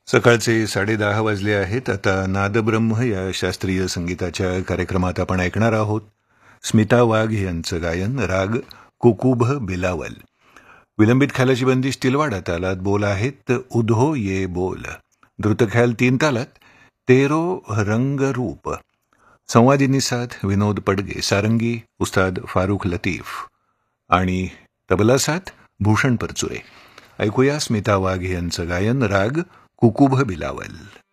सकाळचे 10:30 वाजले आहेत. आता नादब्रह्म या शास्त्रीय संगीताच्या कार्यक्रमात आपण ऐकणार आहोत स्मिता वाघ यांचं गायन, राग कुकुभ बिलावल. विलंबित ख्यालाची बंदिश तिलवाडा तालात, बोल आहेत उधो ये बोल. द्रुतख्याल 3 तालात, तेरो रंग रूप. संवादिनी साथ विनोद पडगे, सारंगी उस्ताद फारुख लतीफ आणि तबला साथ भूषण परचुरे. ऐकूया स्मिता वाघ यांचं गायन, राग कुकुभ बिलावल.